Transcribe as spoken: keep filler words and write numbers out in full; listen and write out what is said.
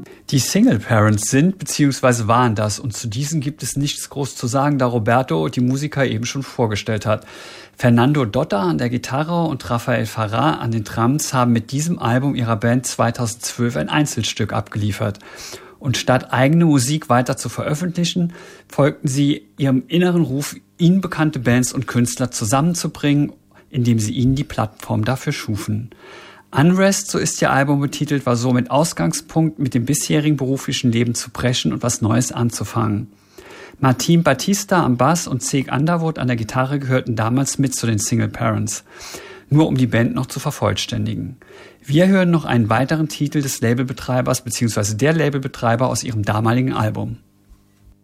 Die Single Parents sind bzw. waren das und zu diesen gibt es nichts groß zu sagen, da Roberto die Musiker eben schon vorgestellt hat. Fernando Dotta an der Gitarre und Rafael Farah an den Drums haben mit diesem Album ihrer Band zweitausendzwölf ein Einzelstück abgeliefert. Und statt eigene Musik weiter zu veröffentlichen, folgten sie ihrem inneren Ruf, ihnen bekannte Bands und Künstler zusammenzubringen, indem sie ihnen die Plattform dafür schufen. Unrest, so ist ihr Album betitelt, war somit Ausgangspunkt, mit dem bisherigen beruflichen Leben zu brechen und was Neues anzufangen. Martin Batista am Bass und Ceg Underwood an der Gitarre gehörten damals mit zu den Single Parents, nur um die Band noch zu vervollständigen. Wir hören noch einen weiteren Titel des Labelbetreibers bzw. der Labelbetreiber aus ihrem damaligen Album.